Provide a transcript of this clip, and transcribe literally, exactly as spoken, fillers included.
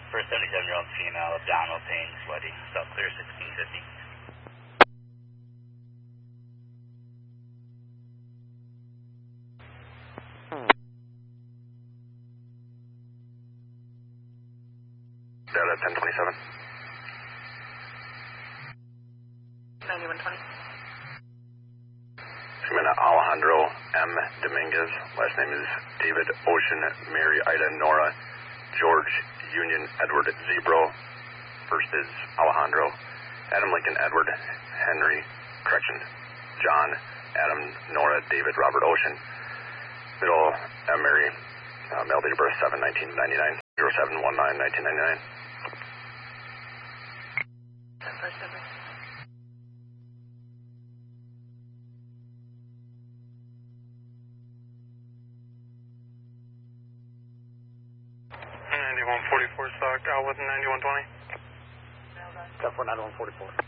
First seventy-seven-year-old female, abdominal pain, sweaty, South Clear sixteen fifty. Data ten twenty-seven. ninety-one twenty. Female Alejandro M. Dominguez. Last name is David Ocean, Mary Ida Nora, George Union Edward Zebro. First is Alejandro. Adam Lincoln Edward Henry, correction, John Adam Nora David Robert Ocean. Middle uh, Mary, uh, male date of birth seven nineteen ninety-nine, zero seven one nine nineteen ninety-nine. First number. ninety-one forty-four stock out with ninety-one twenty. Step for ninety-one forty-four.